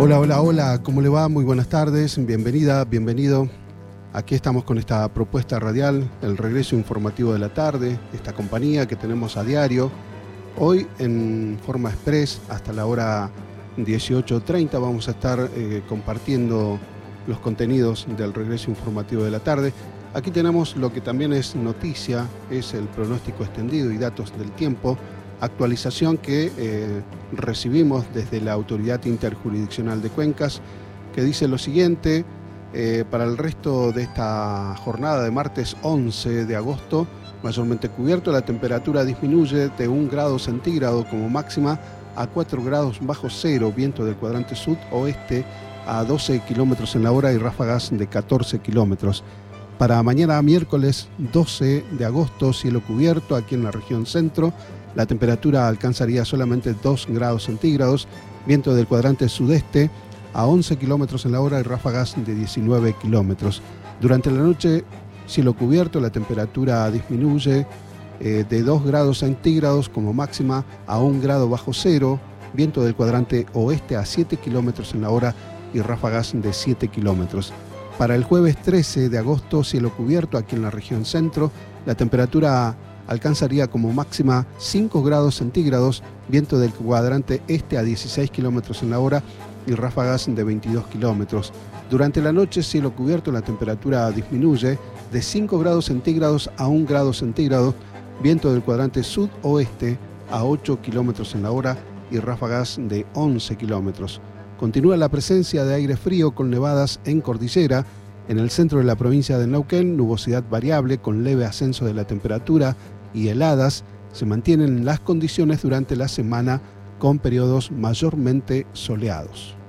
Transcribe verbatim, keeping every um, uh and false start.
Hola, hola, hola, ¿cómo le va? Muy buenas tardes, bienvenida, bienvenido. Aquí estamos con esta propuesta radial, el regreso informativo de la tarde, esta compañía que tenemos a diario. Hoy en forma express hasta la hora dieciocho treinta vamos a estar eh, compartiendo los contenidos del regreso informativo de la tarde. Aquí tenemos lo que también es noticia, es el pronóstico extendido y datos del tiempo, actualización que eh, recibimos desde la Autoridad Interjurisdiccional de Cuencas, que dice lo siguiente: eh, para el resto de esta jornada de martes once de agosto, mayormente cubierto, la temperatura disminuye de un grado centígrado como máxima a cuatro grados bajo cero, viento del cuadrante sud-oeste a doce kilómetros en la hora y ráfagas de catorce kilómetros. Para mañana miércoles doce de agosto, cielo cubierto aquí en la región centro, la temperatura alcanzaría solamente dos grados centígrados, viento del cuadrante sudeste a once kilómetros en la hora y ráfagas de diecinueve kilómetros. Durante la noche, cielo cubierto, la temperatura disminuye eh, de dos grados centígrados como máxima a un grado bajo cero, viento del cuadrante oeste a siete kilómetros en la hora y ráfagas de siete kilómetros. Para el jueves trece de agosto, cielo cubierto aquí en la región centro, la temperatura alcanzaría como máxima cinco grados centígrados, viento del cuadrante este a dieciséis kilómetros en la hora y ráfagas de veintidós kilómetros. Durante la noche, cielo cubierto, la temperatura disminuye de cinco grados centígrados a un grado centígrado, viento del cuadrante sudoeste a ocho kilómetros en la hora y ráfagas de once kilómetros. Continúa la presencia de aire frío con nevadas en cordillera. En el centro de la provincia de Neuquén, nubosidad variable con leve ascenso de la temperatura y heladas. Se mantienen las condiciones durante la semana con periodos mayormente soleados.